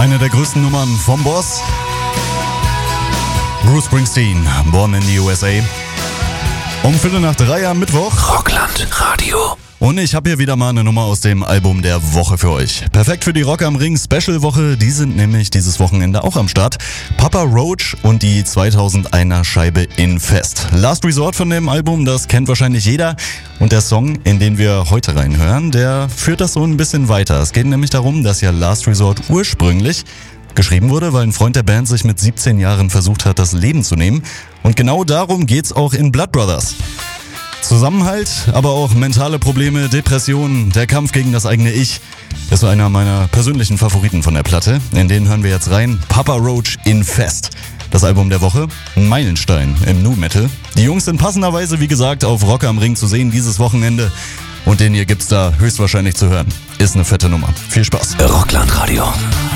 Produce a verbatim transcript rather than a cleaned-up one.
Eine der größten Nummern vom Boss. Bruce Springsteen, Born in the U S A. Um Viertel nach drei am Mittwoch. Rockland Radio. Und ich habe hier wieder mal eine Nummer aus dem Album der Woche für euch. Perfekt für die Rock am Ring Special Woche. Die sind nämlich dieses Wochenende auch am Start. Papa Roach und die zweitausendeiner Scheibe Infest. Last Resort von dem Album, das kennt wahrscheinlich jeder. Und der Song, in den wir heute reinhören, der führt das so ein bisschen weiter. Es geht nämlich darum, dass ja Last Resort ursprünglich geschrieben wurde, weil ein Freund der Band sich mit siebzehn Jahren versucht hat, das Leben zu nehmen. Und genau darum geht's auch in Blood Brothers. Zusammenhalt, aber auch mentale Probleme, Depressionen, der Kampf gegen das eigene Ich ist einer meiner persönlichen Favoriten von der Platte. In den hören wir jetzt rein. Papa Roach Infest. Das Album der Woche, ein Meilenstein im Nu Metal. Die Jungs sind passenderweise, wie gesagt, auf Rock am Ring zu sehen dieses Wochenende. Und den hier gibt's da höchstwahrscheinlich zu hören. Ist eine fette Nummer. Viel Spaß. Rockland Radio.